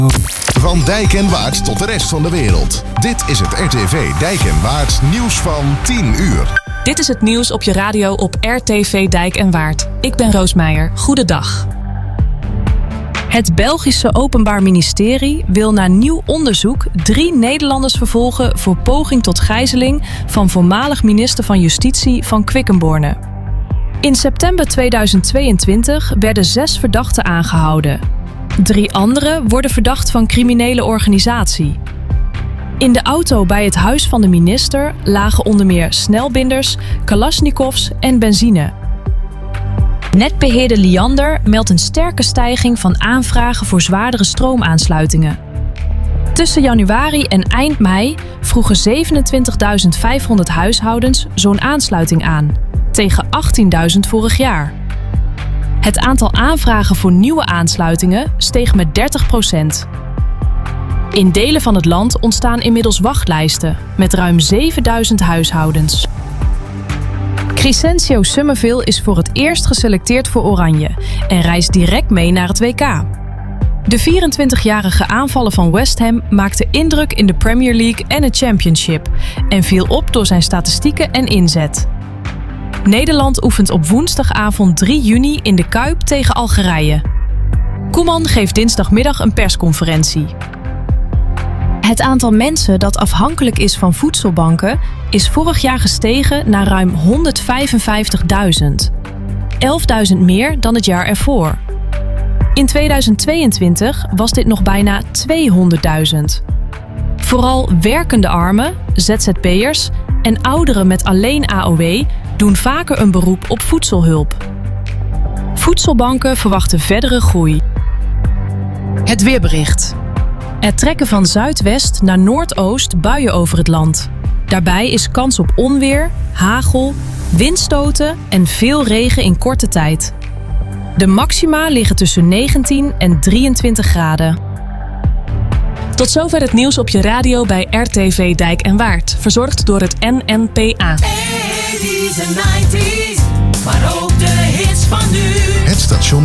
Van Dijk en Waard tot de rest van de wereld. Dit is het RTV Dijk en Waard nieuws van 10 uur. Dit is het nieuws op je radio op RTV Dijk en Waard. Ik ben Roos Meijer. Goedendag. Het Belgische Openbaar Ministerie wil na nieuw onderzoek 3 Nederlanders vervolgen voor poging tot gijzeling van voormalig minister van Justitie van Quickenborne. In september 2022 werden 6 verdachten aangehouden. 3 anderen worden verdacht van criminele organisatie. In de auto bij het huis van de minister lagen onder meer snelbinders, kalasjnikovs en benzine. Netbeheerder Liander meldt een sterke stijging van aanvragen voor zwaardere stroomaansluitingen. Tussen januari en eind mei vroegen 27.500 huishoudens zo'n aansluiting aan, tegen 18.000 vorig jaar. Het aantal aanvragen voor nieuwe aansluitingen steeg met 30%. In delen van het land ontstaan inmiddels wachtlijsten met ruim 7.000 huishoudens. Crescencio Summerville is voor het eerst geselecteerd voor Oranje en reist direct mee naar het WK. De 24-jarige aanvaller van West Ham maakte indruk in de Premier League en het Championship en viel op door zijn statistieken en inzet. Nederland oefent op woensdagavond 3 juni in de Kuip tegen Algerije. Koeman geeft dinsdagmiddag een persconferentie. Het aantal mensen dat afhankelijk is van voedselbanken is vorig jaar gestegen naar ruim 155.000. 11.000 meer dan het jaar ervoor. In 2022 was dit nog bijna 200.000. Vooral werkende armen, ZZP'ers en ouderen met alleen AOW doen vaker een beroep op voedselhulp. Voedselbanken verwachten verdere groei. Het weerbericht. Er trekken van zuidwest naar noordoost buien over het land. Daarbij is kans op onweer, hagel, windstoten en veel regen in korte tijd. De maxima liggen tussen 19 en 23 graden. Tot zover het nieuws op je radio bij RTV Dijk en Waard. Verzorgd door het NNPA. 80's en 90's, maar ook de hits van nu. Het station